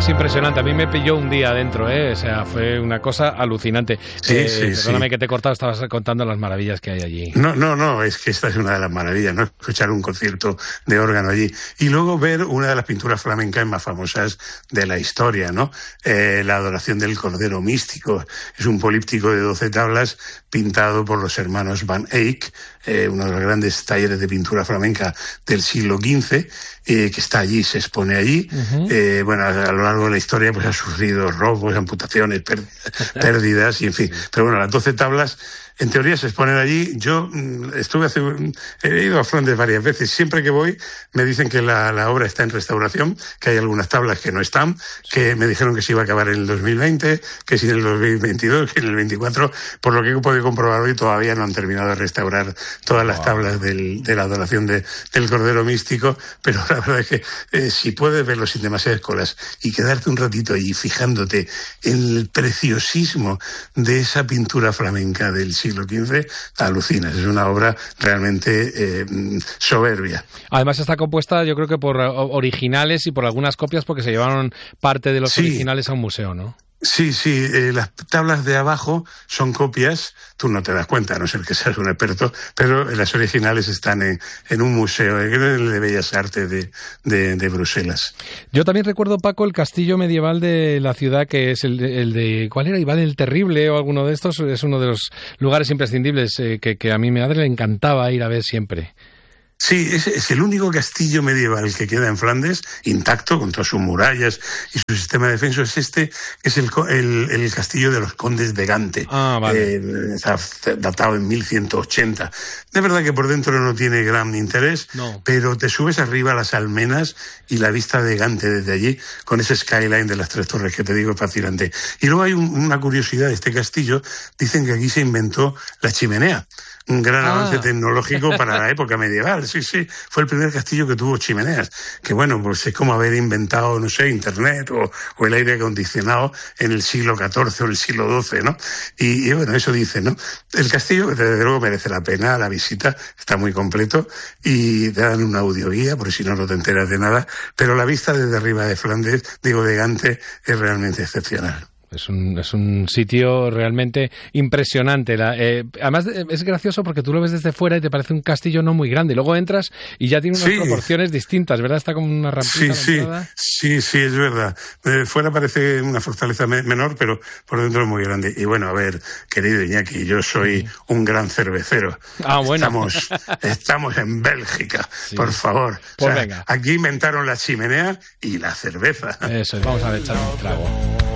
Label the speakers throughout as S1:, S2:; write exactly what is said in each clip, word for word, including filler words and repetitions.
S1: es impresionante. A mí me pilló un día adentro, ¿eh? O sea, fue una cosa alucinante.
S2: Sí,
S1: eh,
S2: sí,
S1: perdóname
S2: sí.
S1: que te he cortado, estabas contando las maravillas que hay allí.
S2: No, no, no, es que esta es una de las maravillas, ¿no? Escuchar un concierto de órgano allí. Y luego ver una de las pinturas flamencas más famosas de la historia, ¿no? Eh, la adoración del Cordero Místico. Es un políptico de doce tablas pintado por los hermanos Van Eyck, eh, uno de los grandes talleres de pintura flamenca del siglo quince, eh, que está allí, se expone allí. Uh-huh. Eh, bueno, a, a lo largo de la historia pues ha sufrido robos, amputaciones, pérdidas, pérdidas y en fin. Pero bueno, las doce tablas en teoría se exponen allí. Yo mmm, estuve hace, he ido a Flandes varias veces. Siempre que voy me dicen que la, la obra está en restauración, que hay algunas tablas que no están, que me dijeron que se iba a acabar en el dos mil veinte, que si en el dos mil veintidós, que en el veinticuatro. Por lo que he podido comprobar hoy, todavía no han terminado de restaurar todas las tablas del, de la adoración de, del Cordero Místico. Pero la verdad es que eh, si puedes verlo sin demasiadas colas y quedarte un ratito ahí fijándote en el preciosismo de esa pintura flamenca del siglo siglo quince, alucinas. Es una obra realmente eh, soberbia.
S1: Además está compuesta, yo creo que por originales y por algunas copias, porque se llevaron parte de los sí. originales a un museo, ¿no?
S2: Sí, sí, eh, las tablas de abajo son copias, tú no te das cuenta, a no ser que seas un experto, pero las originales están en, en un museo, en el de Bellas Artes de, de, de Bruselas.
S1: Yo también recuerdo, Paco, el castillo medieval de la ciudad, que es el de, el de ¿cuál era? Iván el Terrible o alguno de estos, es uno de los lugares imprescindibles eh, que, que a mi madre le encantaba ir a ver siempre.
S2: Sí, es, es el único castillo medieval que queda en Flandes, intacto, con todas sus murallas y su sistema de defensa. Es este, que es el, el, el castillo de los condes de Gante.
S1: Ah, vale.
S2: Eh, está datado en mil ciento ochenta. De verdad que por dentro no tiene gran interés,
S1: no.
S2: Pero te subes arriba a las almenas y la vista de Gante desde allí, con ese skyline de las tres torres que te digo, es fascinante. Y luego hay un, una curiosidad de este castillo. Dicen que aquí se inventó la chimenea. Un gran ah. avance tecnológico para la época medieval, sí, sí. Fue el primer castillo que tuvo chimeneas. Que bueno, pues es como haber inventado, no sé, Internet o, o el aire acondicionado en el siglo catorce o el siglo doce, ¿no? Y, y bueno, eso dice, ¿no? El castillo, desde luego, merece la pena la visita, está muy completo y te dan una audioguía, por si no, no te enteras de nada. Pero la vista desde arriba de Flandes, digo, de Gante, es realmente excepcional.
S1: Es un, es un sitio realmente impresionante. La, eh, además, es gracioso porque tú lo ves desde fuera y te parece un castillo no muy grande. Luego entras y ya tiene unas sí. proporciones distintas, ¿verdad? Está como una rampita.
S2: Sí, sí, sí, sí, es verdad. De fuera parece una fortaleza me- menor, pero por dentro es muy grande. Y bueno, a ver, querido Iñaki, yo soy sí. un gran cervecero.
S1: Ah, bueno.
S2: Estamos, estamos en Bélgica, sí. por favor.
S1: Pues
S2: o sea,
S1: venga.
S2: Aquí inventaron la chimenea y la cerveza.
S1: Eso es, vamos a ver, echar un trago.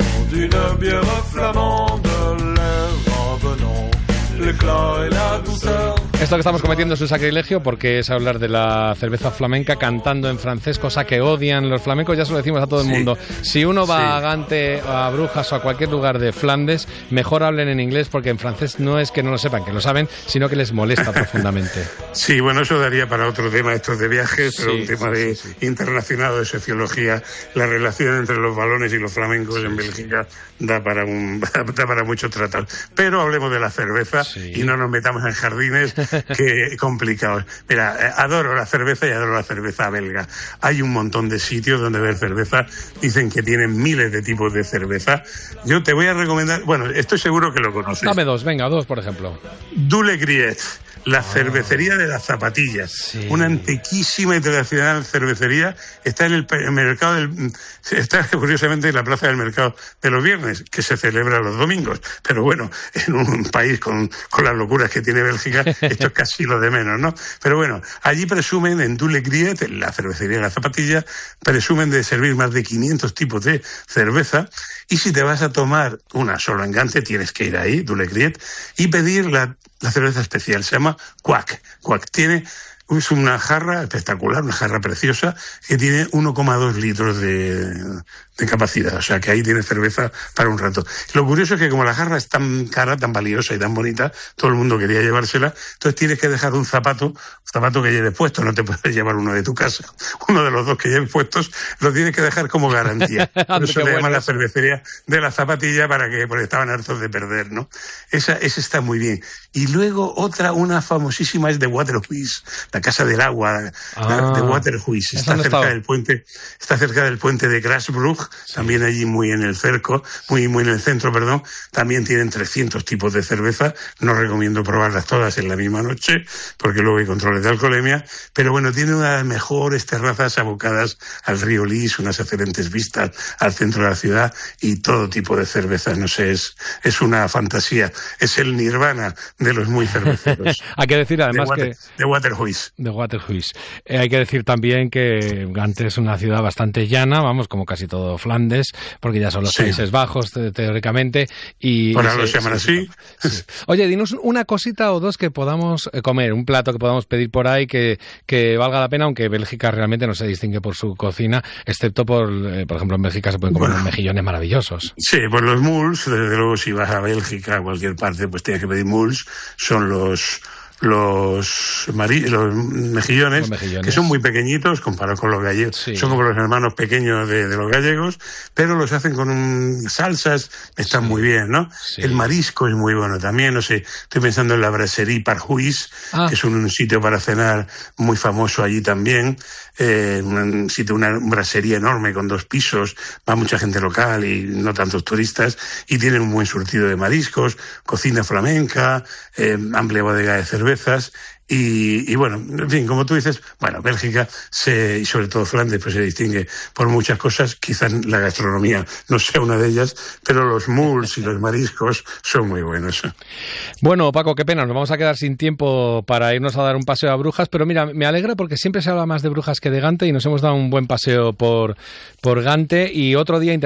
S3: D'une bière flamande, l'air revenant, l'éclat et la douceur.
S1: Esto que estamos cometiendo es un sacrilegio porque es hablar de la cerveza flamenca cantando en francés, cosa que odian los flamencos, ya se lo decimos a todo el
S2: sí.
S1: mundo. Si uno va
S2: sí.
S1: a Gante, a Brujas o a cualquier lugar de Flandes, mejor hablen en inglés porque en francés no es que no lo sepan, que lo saben, sino que les molesta profundamente.
S2: Sí, bueno, eso daría para otro tema, estos de viajes, pero
S1: sí,
S2: un tema
S1: sí,
S2: de
S1: sí, sí.
S2: internacional de sociología, la relación entre los balones y los flamencos sí, en Bélgica sí. da para un da para mucho tratar. Pero hablemos de la cerveza sí. y no nos metamos en jardines que complicados. Mira, adoro la cerveza y adoro la cerveza belga. Hay un montón de sitios donde ver cerveza. Dicen que tienen miles de tipos de cerveza. Yo te voy a recomendar, bueno, estoy seguro que lo conoces.
S1: Dame dos, venga, dos, por ejemplo.
S2: Dule Griet, la oh. cervecería de las zapatillas.
S1: Sí.
S2: Una antiquísima y tradicional cervecería. Está en el, el mercado del... Está, curiosamente, en la plaza del mercado de los viernes, que se celebra los domingos. Pero bueno, en un país con, con las locuras que tiene Bélgica, esto es casi lo de menos, ¿no? Pero bueno, allí presumen, en Dule Griet, en la cervecería de la zapatilla, presumen de servir más de quinientos tipos de cerveza. Y si te vas a tomar una solo en Gante, tienes que ir ahí, Dule Griet, y pedir la, la cerveza especial. Se llama Quack. Quack tiene... Es una jarra espectacular, una jarra preciosa, que tiene uno coma dos litros de, de capacidad. O sea, que ahí tiene cerveza para un rato. Lo curioso es que como la jarra es tan cara, tan valiosa y tan bonita, todo el mundo quería llevársela, entonces tienes que dejar un zapato, un zapato que lleves puesto, no te puedes llevar uno de tu casa. Uno de los dos que lleves puestos lo tienes que dejar como garantía. Por eso le llaman la cervecería de la zapatilla, para que, porque estaban hartos de perder, ¿no? Esa, esa está muy bien. Y luego otra, una famosísima, es de Waterwies, la Casa del Agua, ah, de Waterhuis, está cerca estaba? del puente, está cerca del puente de Grasbrug, sí. También allí muy en el cerco, muy, muy en el centro, perdón, también tienen trescientos tipos de cerveza, no recomiendo probarlas todas en la misma noche, porque luego hay controles de alcoholemia, pero bueno, tiene una de las mejores terrazas abocadas al río Lys, unas excelentes vistas al centro de la ciudad y todo tipo de cervezas, no sé, es, es una fantasía, es el nirvana de los muy cerveceros.
S1: Hay que decir además
S2: de water,
S1: que...
S2: De Waterhuis.
S1: De Waterhuis. Eh, hay que decir también que Gante es una ciudad bastante llana, vamos, como casi todo Flandes, porque ya son los sí. Países Bajos, te, teóricamente. Y,
S2: Ahora
S1: y
S2: lo
S1: se,
S2: llaman
S1: se,
S2: así.
S1: Sí. Oye, dinos una cosita o dos que podamos comer, un plato que podamos pedir por ahí que, que valga la pena, aunque Bélgica realmente no se distingue por su cocina, excepto por, eh, por ejemplo, en Bélgica se pueden comer bueno, unos mejillones maravillosos.
S2: Sí, pues los muls, desde luego si vas a Bélgica, a cualquier parte, pues tienes que pedir muls, son los... Los, mari los, mejillones, los mejillones, que son muy pequeñitos comparados con los gallegos. Sí. Son como los hermanos pequeños de, de los gallegos, pero los hacen con un, salsas, están sí. muy bien, ¿no? Sí. El marisco es muy bueno también, no sé, estoy pensando en la Brasserie Parhuis, ah. que es un, un sitio para cenar muy famoso allí también, eh, un sitio, una brasserie enorme con dos pisos, va mucha gente local y no tantos turistas, y tienen un buen surtido de mariscos, cocina flamenca, eh, amplia bodega de cerveza, Y, y bueno, en fin, como tú dices, bueno, Bélgica se, y sobre todo Flandes pues se distingue por muchas cosas, quizás la gastronomía no sea una de ellas, pero los muls y los mariscos son muy buenos.
S1: Bueno, Paco, qué pena, nos vamos a quedar sin tiempo para irnos a dar un paseo a Brujas, pero mira, me alegra porque siempre se habla más de Brujas que de Gante y nos hemos dado un buen paseo por, por Gante y otro día